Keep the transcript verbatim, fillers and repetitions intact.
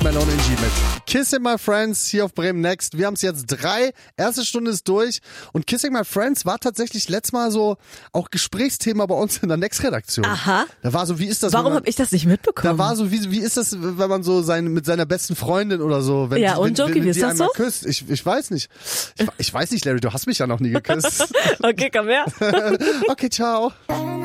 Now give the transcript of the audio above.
Marshmallow und Ingy mit Kissing My Friends hier auf Bremen Next. Wir haben es jetzt drei, erste Stunde ist durch und Kissing My Friends war tatsächlich letztes Mal so auch Gesprächsthema bei uns in der Next-Redaktion. Aha. Da war so, wie ist das? Warum habe ich das nicht mitbekommen? Da war so, wie, wie ist das, wenn man so sein, mit seiner besten Freundin oder so, wenn, ja, wenn, und Joki, wenn, wenn wie ist die das einmal so? küsst. Ich, ich weiß nicht. Ich, ich weiß nicht, Larry, du hast mich ja noch nie geküsst. Okay, komm her. Okay, ciao.